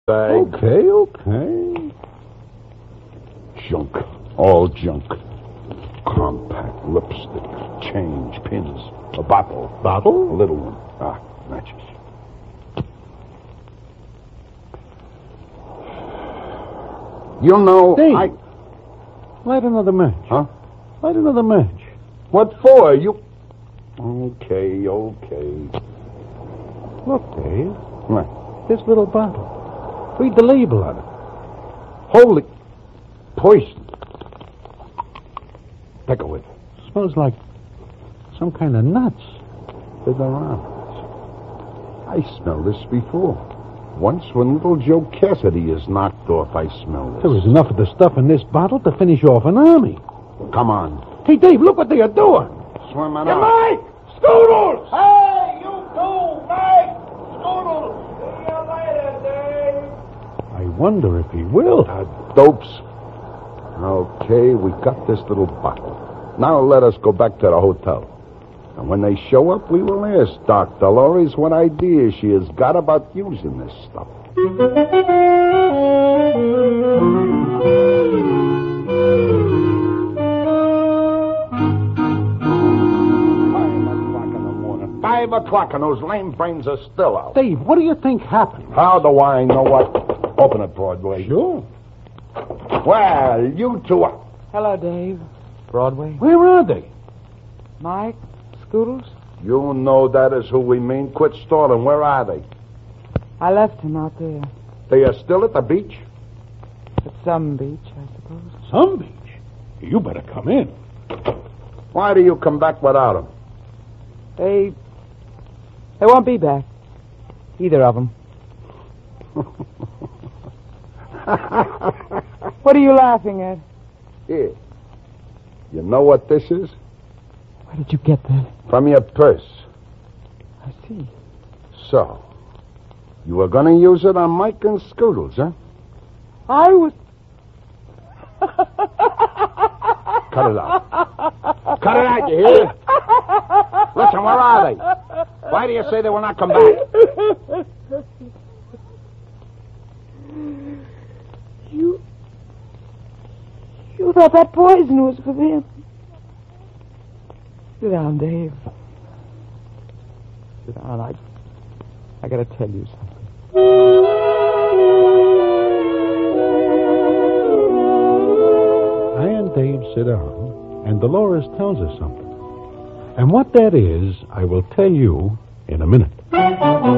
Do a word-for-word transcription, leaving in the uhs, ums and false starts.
bag. Okay, okay. Junk. All junk. Compact, lipstick, change, pins, a bottle. Bottle? A little one. Ah, matches. You know, Dave. I... Light another match. Huh? Light another match. What for? You... Okay, okay. Look, Dave. What? This little bottle. Read the label on it. Holy... Poison. Take a whiff. Smells like some kind of nuts. They're around. I smelled this before. Once when little Joe Cassidy is knocked off, I smelled this. There was enough of the stuff in this bottle to finish off an army. Come on. Hey, Dave, look what they are doing. Swim it Hey, out. Mike! Scoodles! Hey, you too, Mike! Scoodles! See you later, Dave. I wonder if he will. Uh, dopes. Okay, we got this little bottle. Now let us go back to the hotel. And when they show up, we will ask Doc Dolores what idea she has got about using this stuff. Five o'clock in the morning. Five o'clock and those lame brains are still out. Dave, what do you think happened? How do I know what? Open it, Broadway. Sure. Well, you two are... Hello, Dave. Broadway. Where are they? Mike? Scoodles? You know that is who we mean. Quit stalling. Where are they? I left him out there. They are still at the beach? At some beach, I suppose. Some beach. You better come in. Why do you come back without them? They... They won't be back. Either of them. What are you laughing at? Here. You know what this is? Where did you get that? From your purse. I see. So, you were going to use it on Mike and Scoodles, huh? I was... Cut it out. Cut it out, you hear? Listen, where are they? Why do you say they will not come back? You... You thought that poison was for them. Sit down, Dave. Sit down. I... I gotta tell you something. I and Dave sit down, and Dolores tells us something. And what that is, I will tell you in a minute.